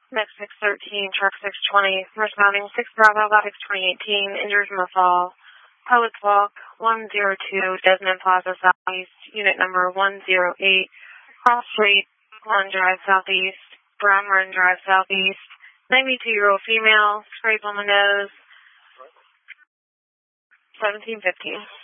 Mix 613, truck 620, responding 6 Bravo, Logics 2018, injured from a fall. Poets Walk, 102, Desmond Plaza Southeast, unit number 108, Cross Street, Glen Drive Southeast, Brown Run Drive Southeast, 92-year-old female, scrape on the nose, 1715.